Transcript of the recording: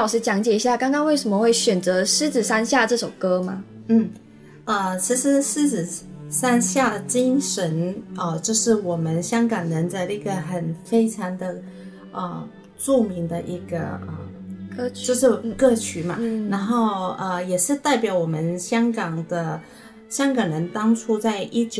老师讲解一下刚刚为什么会选择《狮子山下》这首歌吗？ 其实狮子山下精神就是我们香港人的一个非常的著名的一个歌曲就是歌曲嘛，然后也是代表我们香港人当初在